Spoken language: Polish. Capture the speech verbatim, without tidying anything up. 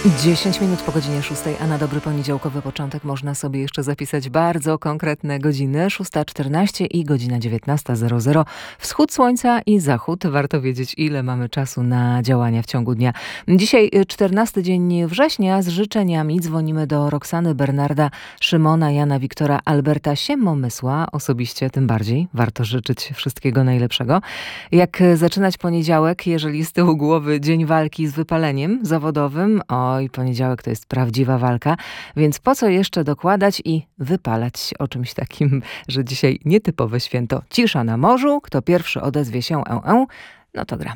dziesięć minut po godzinie szóstej, a na dobry poniedziałkowy początek można sobie jeszcze zapisać bardzo konkretne godziny. szósta czternaście i godzina dziewiętnasta zero zero. Wschód słońca i zachód. Warto wiedzieć, ile mamy czasu na działania w ciągu dnia. Dzisiaj czternasty dzień września. Z życzeniami dzwonimy do Roxany, Bernarda, Szymona, Jana, Wiktora, Alberta, Siemomysła. Osobiście tym bardziej warto życzyć wszystkiego najlepszego. Jak zaczynać poniedziałek, jeżeli z tyłu głowy dzień walki z wypaleniem zawodowym? Oj, poniedziałek to jest prawdziwa walka, więc po co jeszcze dokładać i wypalać o czymś takim, że dzisiaj nietypowe święto. Cisza na morzu, kto pierwszy odezwie się, e, e, no to gra.